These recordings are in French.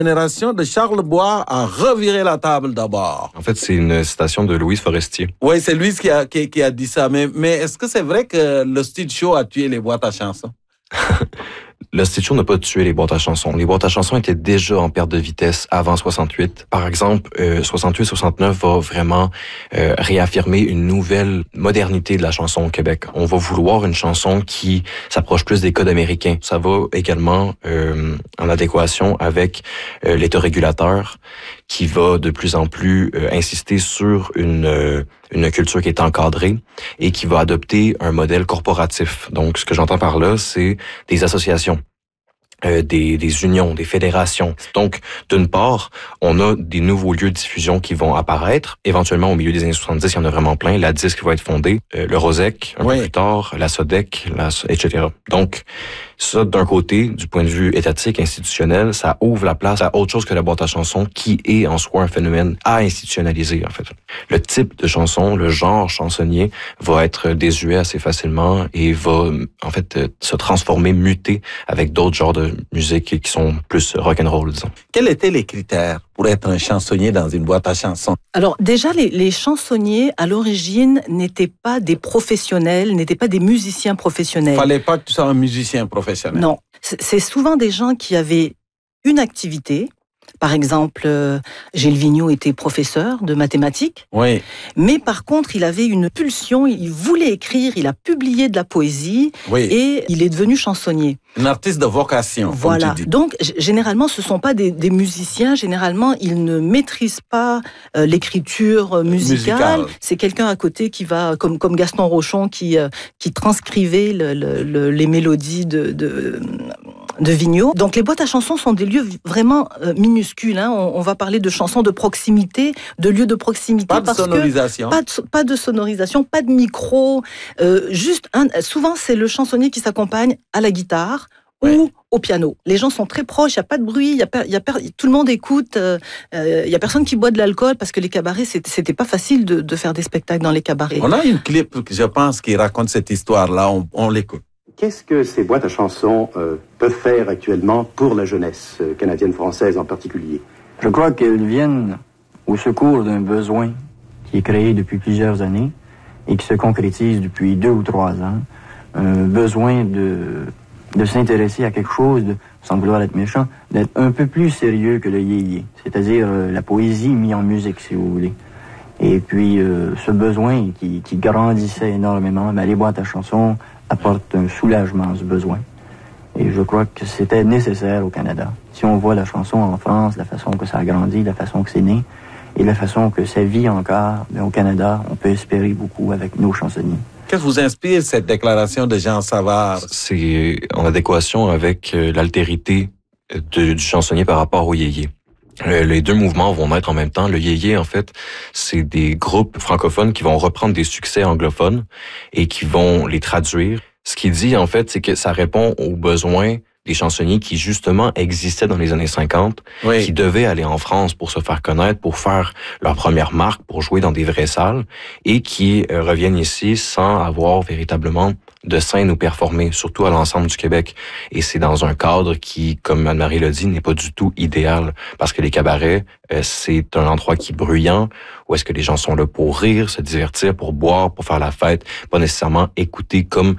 La génération de Charles Bois a reviré la table d'abord. En fait, c'est une citation de Louise Forestier. Oui, c'est Louise qui a dit ça. Mais est-ce que c'est vrai que le style show a tué les boîtes à chansons? Le style show n'a pas tué les boîtes à chansons. Les boîtes à chansons étaient déjà en perte de vitesse avant 68. Par exemple, 68-69 va vraiment réaffirmer une nouvelle modernité de la chanson au Québec. On va vouloir une chanson qui s'approche plus des codes américains. Ça va également en adéquation avec l'État régulateur qui va de plus en plus insister sur une culture qui est encadrée et qui va adopter un modèle corporatif. Donc, ce que j'entends par là, c'est des associations, des unions, des fédérations. Donc, d'une part, on a des nouveaux lieux de diffusion qui vont apparaître. Éventuellement, au milieu des années 70, il y en a vraiment plein. La Disque va être fondée, le Rosec, un peu plus tard, la Sodec, etc. Donc, ça, d'un côté, du point de vue étatique, institutionnel, ça ouvre la place à autre chose que la boîte à chansons, qui est en soi un phénomène à institutionnaliser, en fait. Le type de chanson, le genre chansonnier, va être désuet assez facilement et va, en fait, se transformer, muter avec d'autres genres de musique qui sont plus rock'n'roll, disons. Quels étaient les critères pour être un chansonnier dans une boîte à chansons? Alors déjà, les chansonniers, à l'origine, n'étaient pas des professionnels, n'étaient pas des musiciens professionnels. Il ne fallait pas que tu sois un musicien professionnel. Non, c'est souvent des gens qui avaient une activité. Par exemple, Gilles Vigneault était professeur de mathématiques. Oui. Mais par contre, il avait une pulsion, il voulait écrire, il a publié de la poésie et il est devenu chansonnier. Un artiste de vocation, voilà. Comme tu dis. Donc, généralement, ce ne sont pas des musiciens. Généralement, ils ne maîtrisent pas l'écriture musicale. C'est quelqu'un à côté qui va, comme Gaston Rochon, qui transcrivait les mélodies de Vigneault. Donc, les boîtes à chansons sont des lieux vraiment minuscules. Hein. On va parler de chansons de proximité, de lieux de proximité. Pas de sonorisation. Pas de sonorisation, pas de micro. Souvent, c'est le chansonnier qui s'accompagne à la guitare ou au piano. Les gens sont très proches, il n'y a pas de bruit, tout le monde écoute, il n'y a personne qui boit de l'alcool parce que les cabarets, c'était pas facile de faire des spectacles dans les cabarets. On a une clip, je pense, qui raconte cette histoire-là, on l'écoute. Qu'est-ce que ces boîtes à chansons peuvent faire actuellement pour la jeunesse canadienne-française en particulier? Je crois qu'elles viennent au secours d'un besoin qui est créé depuis plusieurs années et qui se concrétise depuis 2 ou 3 ans. Un besoin de s'intéresser à quelque chose, sans vouloir être méchant, d'être un peu plus sérieux que le yéyé, c'est-à-dire la poésie mise en musique, si vous voulez. Et puis, ce besoin qui grandissait énormément, les boîtes à chansons apportent un soulagement à ce besoin. Et je crois que c'était nécessaire au Canada. Si on voit la chanson en France, la façon que ça a grandi, la façon que c'est né, et la façon que ça vit encore, au Canada, on peut espérer beaucoup avec nos chansonniers. Qu'est-ce qui vous inspire cette déclaration de Jean Savard? C'est en adéquation avec l'altérité du chansonnier par rapport au yéyé. Les deux mouvements vont naître en même temps. Le yéyé, en fait, c'est des groupes francophones qui vont reprendre des succès anglophones et qui vont les traduire. Ce qu'il dit, en fait, c'est que ça répond aux besoins des chansonniers qui, justement, existaient dans les années 50, qui devaient aller en France pour se faire connaître, pour faire leur première marque, pour jouer dans des vraies salles, et qui reviennent ici sans avoir véritablement de scène ou performer, surtout à l'ensemble du Québec. Et c'est dans un cadre qui, comme Anne-Marie l'a dit, n'est pas du tout idéal, parce que les cabarets, c'est un endroit qui est bruyant, où est-ce que les gens sont là pour rire, se divertir, pour boire, pour faire la fête, pas nécessairement écouter comme,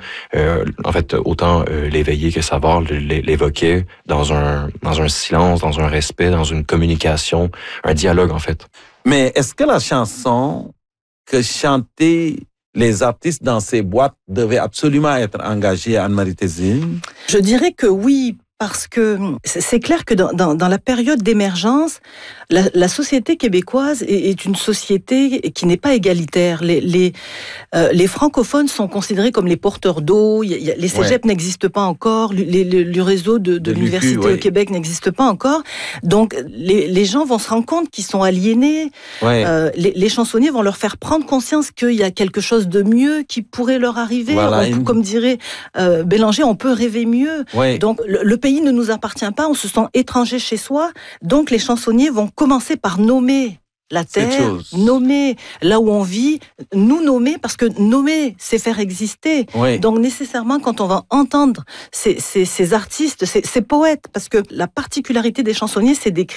en fait, autant l'éveillé que Savard l'évoquait, dans un silence, dans un respect, dans une communication, un dialogue, en fait. Mais est-ce que la chanson que chantaient les artistes dans ces boîtes devaient absolument être engagés, Anne-Marie Tézine? Je dirais que oui, parce que c'est clair que dans la période d'émergence, la société québécoise est une société qui n'est pas égalitaire. Les francophones sont considérés comme les porteurs d'eau. Les cégeps n'existent pas encore. Le réseau de l'université au Québec n'existe pas encore. Donc, les gens vont se rendre compte qu'ils sont aliénés. Les chansonniers vont leur faire prendre conscience qu'il y a quelque chose de mieux qui pourrait leur arriver. Voilà, comme dirait Bélanger, on peut rêver mieux. Donc, le pays ne nous appartient pas, on se sent étranger chez soi. Donc, les chansonniers vont commencer par nommer la terre, nommer là où on vit, nous nommer, parce que nommer, c'est faire exister. Donc, nécessairement, quand on va entendre ces artistes, ces poètes, parce que la particularité des chansonniers, c'est d'écrire